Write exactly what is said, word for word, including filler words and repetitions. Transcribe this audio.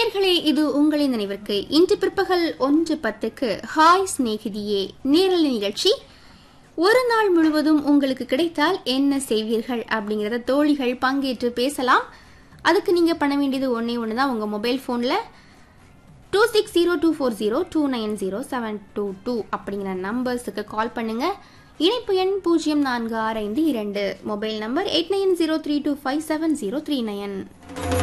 நேர்களே, இது உங்களின் நினைவிற்கு இன்று பிற்பகல் ஒன்று பத்துக்கு ஹாய் ஸ்நேகிதியே நேரலை நிகழ்ச்சி. ஒரு நாள் முழுவதும் உங்களுக்கு கிடைத்தால் என்ன செய்வீர்கள் அப்படிங்கிறத தோழிகள் பங்கேற்று பேசலாம். அதுக்கு நீங்க பண்ண வேண்டியது ஒன்னே ஒண்ணுதான். உங்க மொபைல் போன்ல two six zero two four zero two nine zero seven two two அப்படிங்கிற நம்பர்ஸுக்கு கால் பண்ணுங்க. இணைப்பு எண் பூஜ்ஜியம் நான்கு ஆறு ஐந்து இரண்டு, mobile number eight nine zero three two five seven zero three nine.